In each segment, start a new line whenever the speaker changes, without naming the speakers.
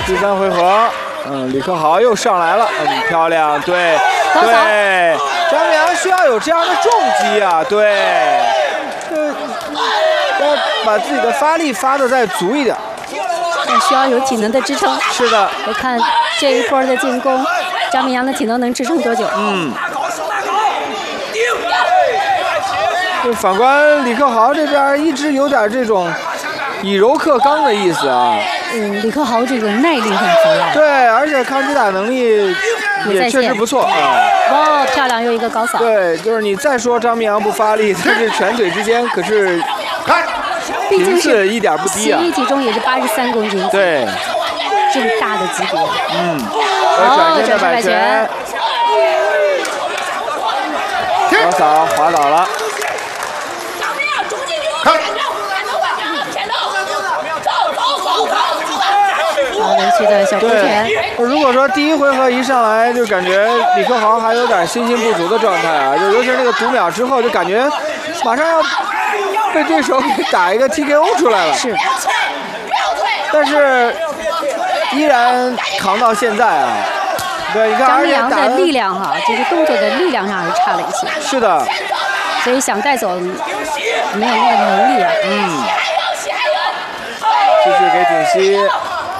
第3回合，李克豪又上来了，漂亮，对，对，张明阳需要有这样的重击啊，对，要把自己的发力发得再足一点，
需要有体能的支撑。
是的，
我看这一波的进攻，张明阳的体能能支撑多久？
反观李克豪这边一直有点这种以柔克刚的意思啊。
李克豪这个耐力很足啊。
对，而且抗击打能力也确实不错啊。
哇，漂亮，又一个高扫。
对，就是你再说张明阳不发力，但是拳腿之间可是频次一点不低啊。
实力体重也是83公斤。
对，
这么大的级别。
转身的摆拳，高扫滑倒了。
好，连续的小勾拳。
如果说第1回合一上来就感觉李克豪还有点信心不足的状态啊，就尤其是那个读秒之后，就感觉马上要被对手给打一个 TKO 出来了。
是。
但是依然扛到现在啊。对，你看，
张明阳的力量哈，就是动作的力量上还是差了一些。
是的。
所以想带走没有那个能力啊。
继续给顶膝。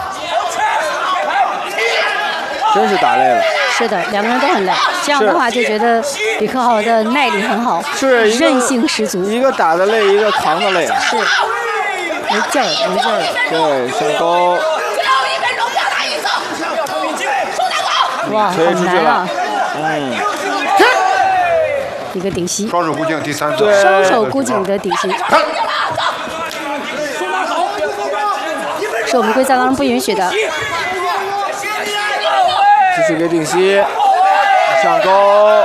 真是打累了。
是的，两个人都很累。这样的话就觉得李克豪的耐力很好，
是
韧性十足。
一个打的累，一个扛的累。
是，没劲儿，没劲儿。
对，上勾。
哇，好难啊！一个顶膝。
双手固颈，第3
次。
双手固颈的顶膝。是我们规则当中不允许的。
继续给顶膝，上勾，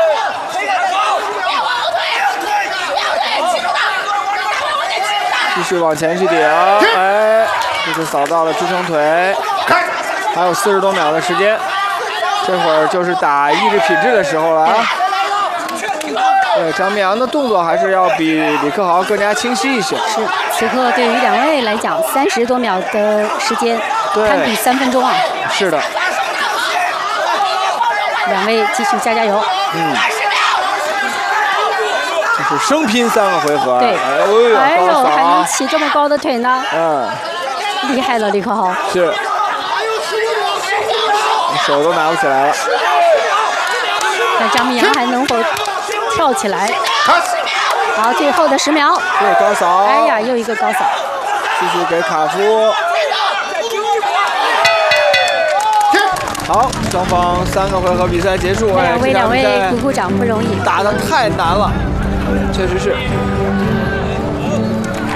继续往前去顶，哎，这是扫到了支撑腿，还有40多秒的时间，这会儿就是打意志品质的时候了啊。对，张明阳的动作还是要比李克豪更加清晰一些。
是，此刻对于两位来讲，30多秒的时间，堪比3分钟啊。
是的。
两位继续加油。
这是生拼3个回合。
对。
哎呦，
还能起这么高的腿呢。厉害了，李克豪。
是。手都拿不起来了。
看张明阳还能否跳起来。好，最后的10秒。
对，高扫。
哎呀，又一个高扫。
继续给卡夫。好，双方3个回合比赛结束。
为两位鼓鼓掌，不容易。
打得太难了，确实是。